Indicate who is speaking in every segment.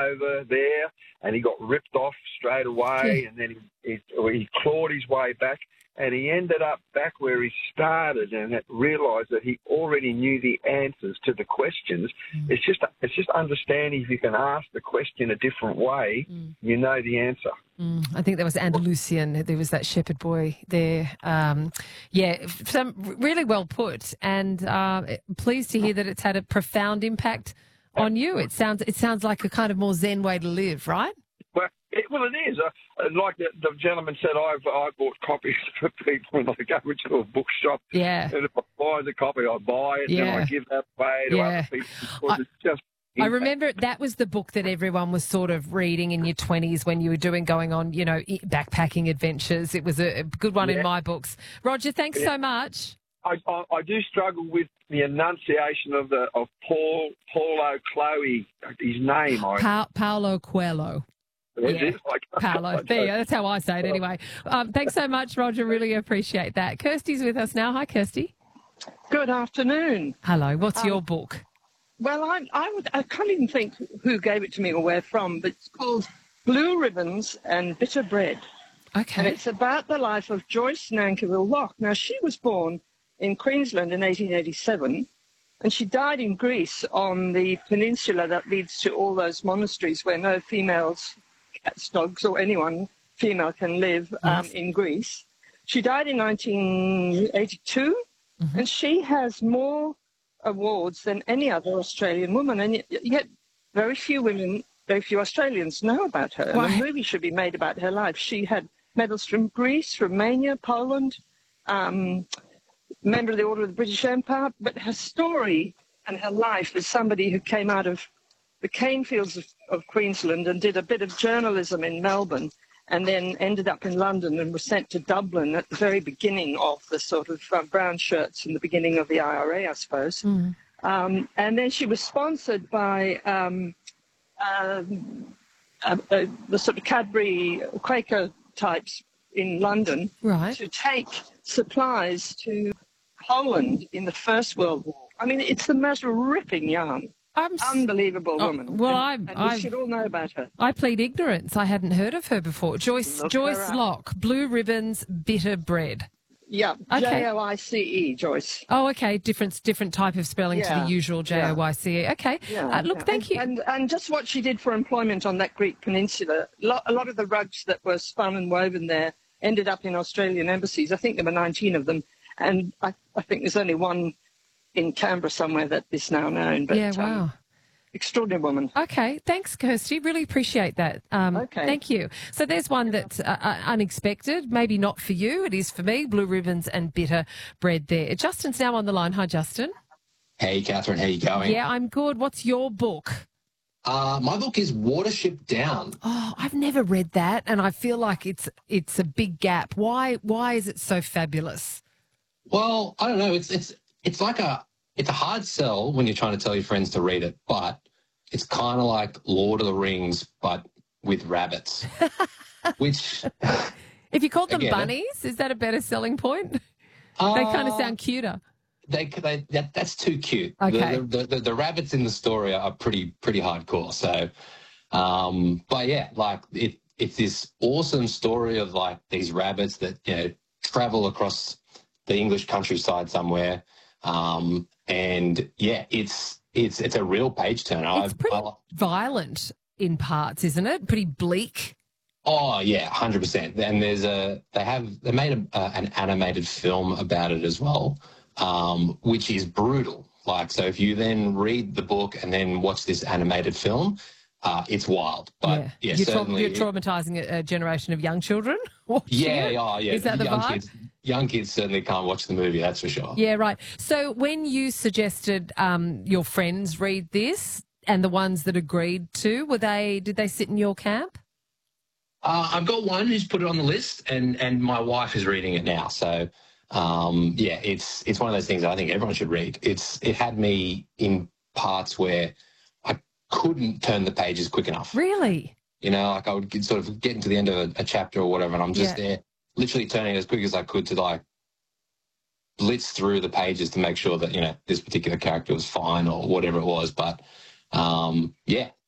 Speaker 1: over there, and he got ripped off straight away, and then he clawed his way back, and he ended up back where he started and realised that he already knew the answers to the questions. It's just understanding if you can ask the question a different way, you know the answer.
Speaker 2: I think there was Andalusian. There was that shepherd boy there. Some really well put, and pleased to hear that it's had a profound impact on you. It sounds like a kind of more Zen way to live, right?
Speaker 1: Well, it is. Like the gentleman said, I bought copies for people when I go into a bookshop.
Speaker 2: Yeah.
Speaker 1: And if I buy the copy, I buy it, and I give that away to other people. Because it's just
Speaker 2: I remember that was the book that everyone was sort of reading in your 20s when you were going on, backpacking adventures. It was a good one in my books. Roger, thanks so much.
Speaker 1: I do struggle with the enunciation of Paulo Chloe, his name.
Speaker 2: Paulo Coelho. Paolo. There you go. That's how I say it anyway. Thanks so much, Roger. Really appreciate that. Kirsty's with us now. Hi, Kirsty.
Speaker 3: Good afternoon.
Speaker 2: Hello. What's your book?
Speaker 3: Well, I can't even think who gave it to me or where from, but it's called Blue Ribbons and Bitter Bread.
Speaker 2: Okay.
Speaker 3: And it's about the life of Joyce Nankerville Locke. Now, she was born in Queensland in 1887, and she died in Greece on the peninsula that leads to all those monasteries where no females, cats, dogs, or anyone female can live in Greece. She died in 1982, and she has more awards than any other Australian woman, and yet very few Australians know about her.
Speaker 2: Why?
Speaker 3: And a movie should be made about her life. She had medals from Greece, Romania, Poland, member of the Order of the British Empire, but her story and her life as somebody who came out of the cane fields of Queensland and did a bit of journalism in Melbourne, and then ended up in London and was sent to Dublin at the very beginning of the sort of brown shirts in the beginning of the IRA, I suppose. And then she was sponsored by the sort of Cadbury Quaker types in London to take supplies to Poland in the First World War. I mean, it's the most ripping yarn. Unbelievable woman.
Speaker 2: Well,
Speaker 3: and we should all know about her.
Speaker 2: I plead ignorance. I hadn't heard of her before. Joyce Locke, Blue Ribbons, Bitter Bread.
Speaker 3: Yeah,
Speaker 2: okay.
Speaker 3: Joyce, Joyce.
Speaker 2: Oh, okay. Different type of spelling to the usual Joyce. Okay. Thank you.
Speaker 3: And just what she did for employment on that Greek peninsula, a lot of the rugs that were spun and woven there ended up in Australian embassies. I think there were 19 of them. And I think there's only one in Canberra somewhere that is now known. But,
Speaker 2: wow.
Speaker 3: Extraordinary woman.
Speaker 2: Okay, thanks, Kirsty. Really appreciate that.
Speaker 3: Okay.
Speaker 2: Thank you. So there's one that's unexpected, maybe not for you. It is for me, Blue Ribbons and Bitter Bread there. Justin's now on the line. Hi, Justin.
Speaker 4: Hey, Catherine. How you going?
Speaker 2: Yeah, I'm good. What's your book?
Speaker 4: My book is Watership Down.
Speaker 2: Oh, I've never read that, and I feel like it's a big gap. Why is it so fabulous?
Speaker 4: Well, I don't know. It's like it's a hard sell when you're trying to tell your friends to read it, but it's kind of like Lord of the Rings, but with rabbits. Which,
Speaker 2: if you called them bunnies, is that a better selling point? They kind of sound cuter.
Speaker 4: That's too cute.
Speaker 2: Okay.
Speaker 4: The rabbits in the story are pretty hardcore. So, but yeah, like it's this awesome story of like these rabbits that travel across the English countryside somewhere. And yeah, it's a real page turner.
Speaker 2: It's pretty violent in parts, isn't it? Pretty bleak.
Speaker 4: Oh yeah, 100%. And they made an animated film about it as well, which is brutal. Like, so if you then read the book and then watch this animated film, it's wild. But yeah, certainly
Speaker 2: you're traumatizing a generation of young children.
Speaker 4: Yeah.
Speaker 2: Is that the vibe?
Speaker 4: Young kids certainly can't watch the movie, that's for sure.
Speaker 2: Yeah, right. So when you suggested your friends read this and the ones that agreed to, did they sit in your camp?
Speaker 4: I've got one who's put it on the list, and my wife is reading it now. So, yeah, it's one of those things that I think everyone should read. It had me in parts where I couldn't turn the pages quick enough.
Speaker 2: Really?
Speaker 4: Like I would sort of get into the end of a chapter or whatever, and I'm just there literally turning as quick as I could to like blitz through the pages to make sure that, this particular character was fine or whatever it was. But, yeah,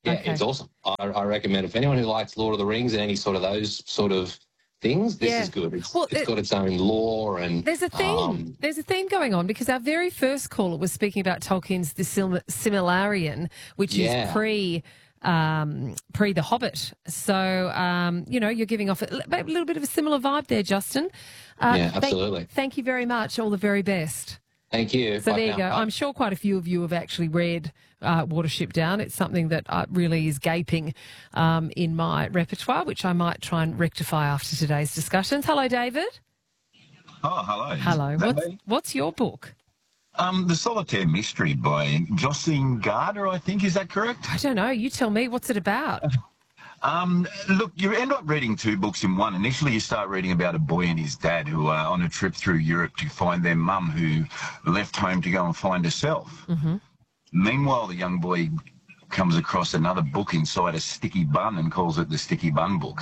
Speaker 4: Yeah,
Speaker 2: Okay.
Speaker 4: it's awesome. I recommend it. For anyone who likes Lord of the Rings and any sort of those sort of things, this is good. It's got its own lore and...
Speaker 2: There's a theme. There's a theme going on because our very first caller was speaking about Tolkien's The Silmarillion, which is pre The Hobbit. So, you're giving off a little bit of a similar vibe there, Justin.
Speaker 4: Yeah, absolutely.
Speaker 2: Thank you very much. All the very best.
Speaker 4: Thank you.
Speaker 2: So
Speaker 4: Bye
Speaker 2: there you
Speaker 4: now.
Speaker 2: go. I'm sure quite a few of you have actually read Watership Down. It's something that really is gaping in my repertoire, which I might try and rectify after today's discussions. Hello, David.
Speaker 5: Oh, hello.
Speaker 2: Hello. What's your book?
Speaker 5: The Solitaire Mystery by Jocelyn Gardner, I think. Is that correct?
Speaker 2: I don't know. You tell me. What's it about?
Speaker 5: Look, you end up reading two books in one. Initially, you start reading about a boy and his dad who are on a trip through Europe to find their mum who left home to go and find herself. Mm-hmm. Meanwhile, the young boy comes across another book inside a sticky bun and calls it the Sticky Bun Book.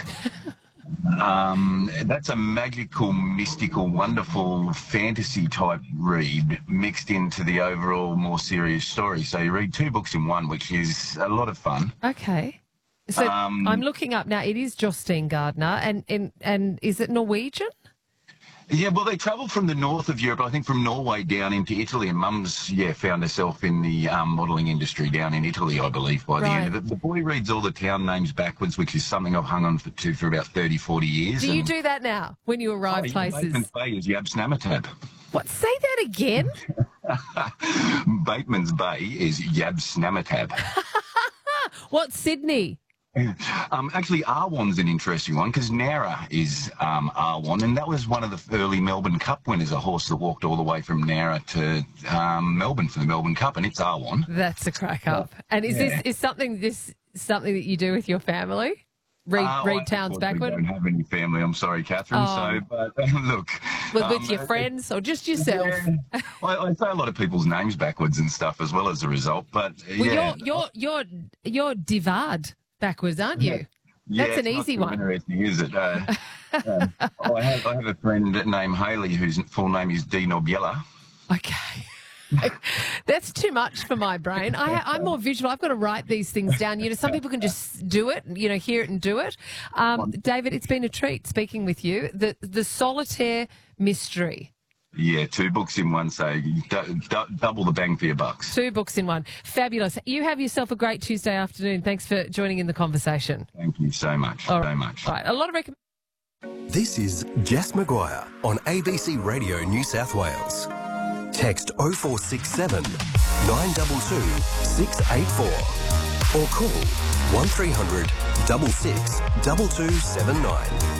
Speaker 5: That's a magical, mystical, wonderful fantasy type read mixed into the overall more serious story. So you read two books in one, which is a lot of fun.
Speaker 2: Okay. So I'm looking up now. It is Jostein Gardner, and is it Norwegian?
Speaker 5: Yeah, well, they travelled from the north of Europe, I think from Norway down into Italy, and Mum's, found herself in the modelling industry down in Italy, I believe, by the end of it. The boy reads all the town names backwards, which is something I've hung on to for about 30, 40 years.
Speaker 2: Do you do that now when you arrive places?
Speaker 5: Bateman's Bay is Yab Snamatab.
Speaker 2: What? Say that again?
Speaker 5: Bateman's Bay is Yab Snamatab.
Speaker 2: What's Sydney?
Speaker 5: Actually, Arwan's an interesting one because Nara is Arwan, and that was one of the early Melbourne Cup winners, a horse that walked all the way from Nara to Melbourne for the Melbourne Cup, and it's Arwan.
Speaker 2: That's a crack up. And is something that you do with your family? Read towns backward?
Speaker 5: I don't have any family, I'm sorry, Catherine.
Speaker 2: Oh.
Speaker 5: But look...
Speaker 2: With your friends or just yourself?
Speaker 5: Yeah, I say a lot of people's names backwards and stuff as well as a result, but
Speaker 2: You're Divad backwards, aren't you?
Speaker 5: Yeah,
Speaker 2: that's an easy one.
Speaker 5: Interesting, is it? I have a friend named Hayley whose full name is Dee Nobiella.
Speaker 2: Okay. That's too much for my brain. I'm more visual. I've got to write these things down. Some people can just do it, hear it and do it. David, it's been a treat speaking with you. The Solitaire Mystery.
Speaker 5: Yeah, two books in one, so double the bang for your bucks.
Speaker 2: Two books in one. Fabulous. You have yourself a great Tuesday afternoon. Thanks for joining in the conversation.
Speaker 5: Thank you so much.
Speaker 2: All
Speaker 5: right.
Speaker 2: A lot of
Speaker 6: This is Jess Maguire on ABC Radio New South Wales. Text 0467 922 684 or call 1300 66 2279.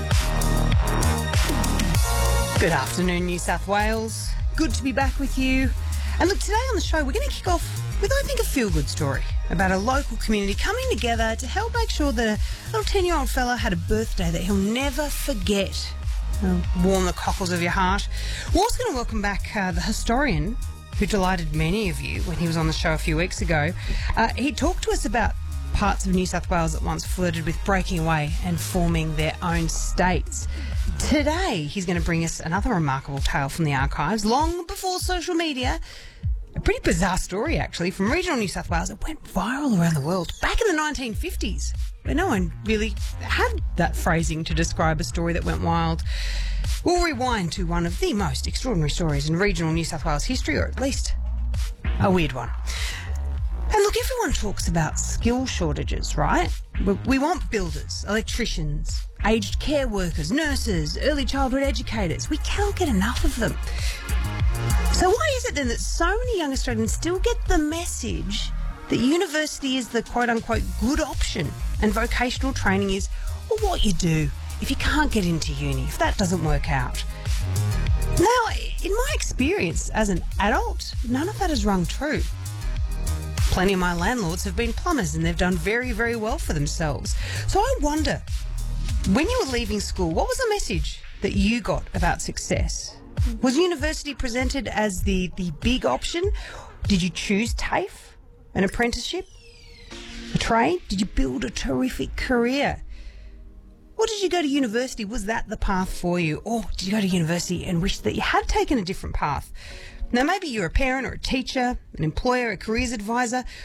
Speaker 7: Good afternoon, New South Wales. Good to be back with you. And look, today on the show, we're going to kick off with, I think, a feel-good story about a local community coming together to help make sure that a little 10-year-old fella had a birthday that he'll never forget. It'll warm the cockles of your heart. We're also going to welcome back the historian who delighted many of you when he was on the show a few weeks ago. He talked to us about parts of New South Wales that once flirted with breaking away and forming their own states. Today, he's going to bring us another remarkable tale from the archives, long before social media. A pretty bizarre story, actually, from regional New South Wales. It went viral around the world back in the 1950s, but no one really had that phrasing to describe a story that went wild. We'll rewind to one of the most extraordinary stories in regional New South Wales history, or at least a weird one. And look, everyone talks about skill shortages, right? We want builders, electricians, aged care workers, nurses, early childhood educators. We cannot get enough of them. So why is it then that so many young Australians still get the message that university is the quote-unquote good option and vocational training is, well, what you do if you can't get into uni, if that doesn't work out? Now, in my experience as an adult, none of that has rung true. Plenty of my landlords have been plumbers and they've done very, very well for themselves. So I wonder, when you were leaving school, what was the message that you got about success? Was university presented as the big option? Did you choose TAFE, an apprenticeship, a trade? Did you build a terrific career? Or did you go to university? Was that the path for you? Or did you go to university and wish that you had taken a different path? Now, maybe you're a parent or a teacher, an employer, a careers advisor.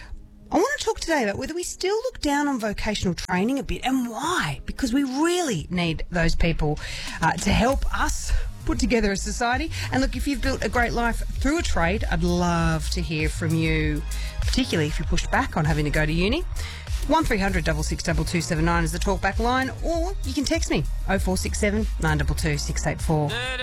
Speaker 7: I want to talk today about whether we still look down on vocational training a bit and why. Because we really need those people to help us put together a society. And look, if you've built a great life through a trade, I'd love to hear from you, particularly if you pushed back on having to go to uni. 1300 662 279 is the talkback line, or you can text me 0467 922 684.